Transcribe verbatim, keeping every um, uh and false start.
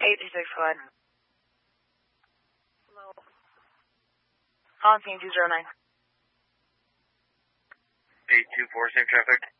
eight two six, go ahead. On scene two zero nine. eight two four, same traffic.